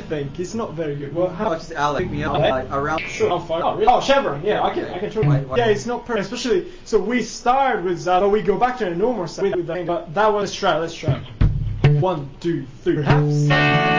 think it's not very good. Well, How how? much is Alex? Pick me up around. Sure, I'll find out. Oh, Chevron. Yeah, I can try. Why? Yeah, it's not perfect. Especially, so we start with that, but we go back to the normal side with that. But that was, let's try. 1, 2, 3. Perhaps.